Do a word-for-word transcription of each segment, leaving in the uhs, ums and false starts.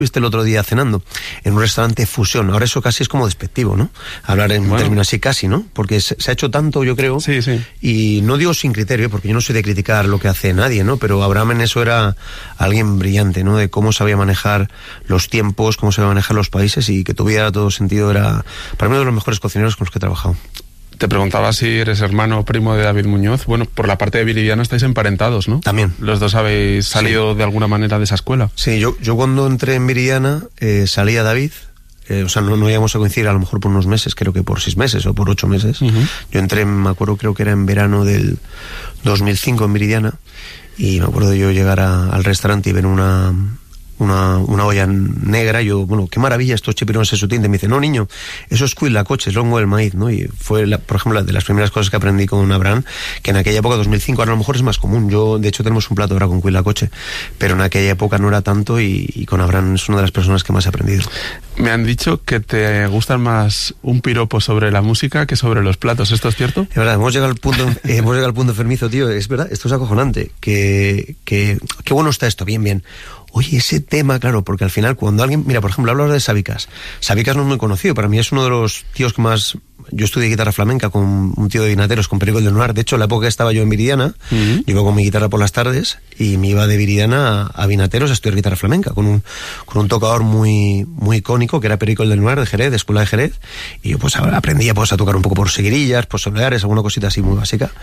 Viste el otro día cenando en un restaurante fusión. Ahora eso casi es como despectivo, ¿no? Hablar en bueno. términos así casi, ¿no? Porque se, se ha hecho tanto, yo creo. Sí, sí. Y no digo sin criterio, porque yo no soy de criticar lo que hace nadie, ¿no? Pero Abraham en eso era alguien brillante, ¿no? De cómo sabía manejar los tiempos, cómo sabía manejar los países y que tuviera todo sentido. Era para mí uno de los mejores cocineros con los que he trabajado. Te preguntaba si eres hermano o primo de David Muñoz. Bueno, por la parte de Viridiana estáis emparentados, ¿no? También. Los dos habéis salido sí. de alguna manera de esa escuela. Sí, yo, yo cuando entré en Viridiana eh, salía David, eh, o sea, no, no íbamos a coincidir a lo mejor por unos meses, creo que por seis meses o por ocho meses. Uh-huh. Yo entré, me acuerdo, creo que era en verano del dos mil cinco en Viridiana, y me acuerdo de yo llegar a, al restaurante y ver una... Una, una olla negra, y yo, bueno, qué maravilla estos chipirones en su tinte. Me dice, no, niño, eso es cuitlacoche, es longo del maíz, ¿no? Y fue, la, por ejemplo, de las primeras cosas que aprendí con Abraham, que en aquella época, dos mil cinco, ahora a lo mejor es más común. Yo, de hecho, tenemos un plato ahora con cuitlacoche, pero en aquella época no era tanto, y, y con Abraham es una de las personas que más he aprendido. Me han dicho que te gustan más un piropo sobre la música que sobre los platos, ¿esto es cierto? Es verdad, hemos llegado al punto, eh, hemos llegado al punto enfermizo, tío, es verdad, esto es acojonante, que, que, qué bueno está esto, bien, bien. Oye, ese tema, claro, porque al final cuando alguien... Mira, por ejemplo, hablamos de Sabicas. Sabicas no es muy conocido, para mí es uno de los tíos que más... Yo estudié guitarra flamenca con un tío de Vinateros, con Perico del Lunar. De hecho, la época que estaba yo en Viridiana, uh-huh. yo iba con mi guitarra por las tardes y me iba de Viridiana a, a Vinateros a estudiar guitarra flamenca, con un, con un tocador muy, muy icónico, que era Perico del Lunar, de Jerez, de Escuela de Jerez. Y yo pues aprendía pues, a tocar un poco por seguirillas, por soleares, alguna cosita así muy básica.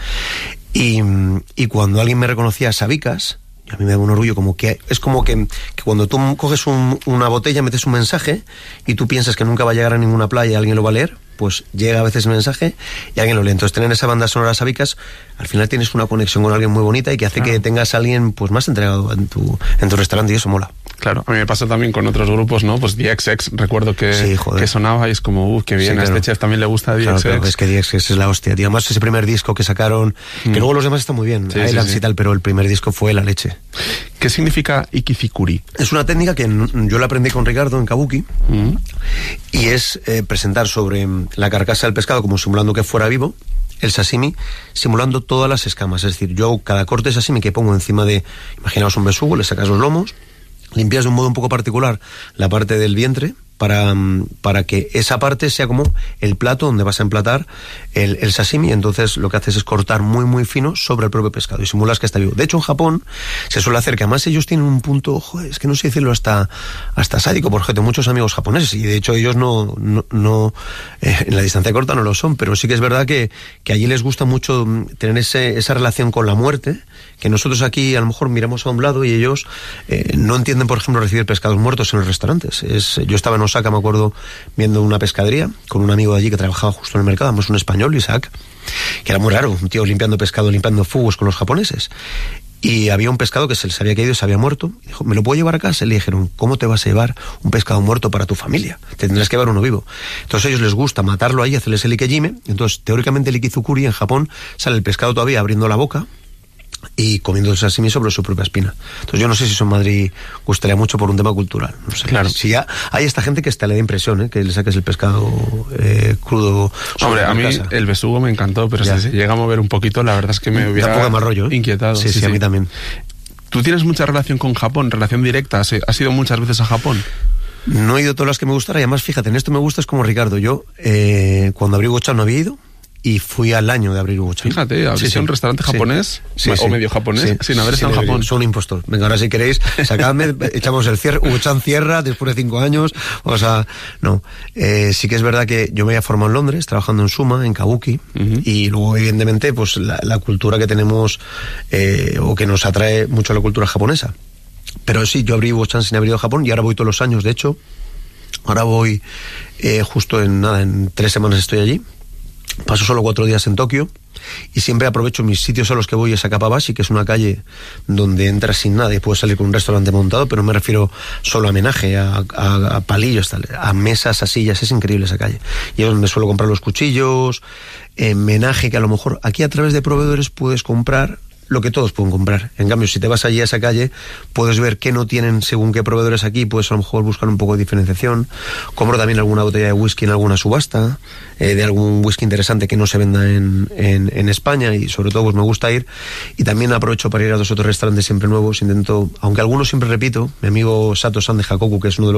Y, y cuando alguien me reconocía a Sabicas... a mí me da un orgullo, como que es como que, que cuando tú coges un, una botella, metes un mensaje y tú piensas que nunca va a llegar a ninguna playa y alguien lo va a leer, pues llega a veces el mensaje y alguien lo lee. Entonces tener esa banda sonora Sabicas, al final tienes una conexión con alguien muy bonita y que hace claro. que tengas a alguien pues más entregado en tu, en tu restaurante, y eso mola. Claro, a mí me pasa también con otros grupos, ¿no? Pues D X X, recuerdo que, sí, que sonaba y es como, uh, qué bien, sí, claro. a este chef también le gusta D X X. Claro, claro, es que D X X es la hostia, tío. Además ese primer disco que sacaron, mm. que luego los demás están muy bien, sí, Islands sí, sí. y tal, pero el primer disco fue la leche. ¿Qué significa ikizikuri? Es una técnica que yo la aprendí con Ricardo en Kabuki, mm. y es eh, presentar sobre la carcasa del pescado como simulando que fuera vivo, el sashimi, simulando todas las escamas. Es decir, yo hago cada corte de sashimi que pongo encima de, imaginaos un besugo, le sacas los lomos, limpias de un modo un poco particular la parte del vientre para, para que esa parte sea como el plato donde vas a emplatar el, el sashimi. Entonces lo que haces es cortar muy muy fino sobre el propio pescado y simulas que está vivo. De hecho en Japón se suele hacer, que además ellos tienen un punto, joder, es que no sé decirlo, hasta, hasta sádico, porque tengo muchos amigos japoneses y de hecho ellos no, no, no eh, en la distancia corta no lo son, pero sí que es verdad que, que allí les gusta mucho tener ese, esa relación con la muerte, que nosotros aquí a lo mejor miramos a un lado y ellos eh, no entienden, por ejemplo, recibir pescados muertos en los restaurantes. Es, yo estaba en Osaka, me acuerdo, viendo una pescadería con un amigo de allí que trabajaba justo en el mercado, además un español, Isaac, que era muy raro, un tío limpiando pescado, limpiando fugos con los japoneses. Y había un pescado que se les había caído y se había muerto. Y dijo, ¿me lo puedo llevar a casa? Y le dijeron, ¿cómo te vas a llevar un pescado muerto para tu familia? Te tendrás que llevar uno vivo. Entonces a ellos les gusta matarlo ahí, hacerles el ikejime. Entonces, teóricamente el ikizukuri en Japón sale el pescado todavía abriendo la boca y comiendo el sashimi sobre su propia espina. Entonces yo no sé si eso en Madrid gustaría mucho por un tema cultural, no sé. Claro. Si ya hay esta gente que hasta le da impresión, ¿eh? Que le saques el pescado eh, crudo. Hombre, a mí casa. El besugo me encantó, pero ya. Si se llega a mover un poquito, la verdad es que me hubiera da más rollo, ¿eh? inquietado. Sí, sí, sí, a mí también. ¿Tú tienes mucha relación con Japón, relación directa? ¿Has ido muchas veces a Japón? No he ido todas las que me gustaran, y además, fíjate, en esto me gusta, es como Ricardo. Yo, eh, cuando abrí Gochan no había ido, y fui al año de abrir Gochan. Fíjate, abrís sí, un sí. restaurante japonés, sí, sí, o medio japonés, sí, sin haber estado sí, en Japón. Soy un impostor. Venga, ahora si queréis, sacadme, echamos el cierre, Gochan cierra después de cinco años, o sea, no. Eh, sí que es verdad que yo me había formado en Londres, trabajando en Suma, en Kabuki, uh-huh. y luego, evidentemente, pues la, la cultura que tenemos, eh, o que nos atrae mucho a la cultura japonesa. Pero sí, yo abrí Gochan sin haber ido a Japón, y ahora voy todos los años, de hecho, ahora voy, eh, justo en nada, en tres semanas estoy allí. Paso solo cuatro días en Tokio y siempre aprovecho mis sitios a los que voy, es a Kappabashi, que es una calle donde entras sin nada y puedes salir con un restaurante montado, pero me refiero solo a homenaje, a, a, a palillos, tal, a mesas, a sillas, es increíble esa calle. Y es donde suelo comprar los cuchillos, en menaje, que a lo mejor aquí a través de proveedores puedes comprar lo que todos pueden comprar. En cambio, si te vas allí a esa calle, puedes ver qué no tienen según qué proveedores aquí, puedes a lo mejor buscar un poco de diferenciación. Compro también alguna botella de whisky en alguna subasta, eh, de algún whisky interesante que no se venda en, en, en España, y sobre todo pues me gusta ir, y también aprovecho para ir a dos o tres restaurantes siempre nuevos. Intento, aunque algunos siempre repito, mi amigo Sato San de Hakoku, que es uno de los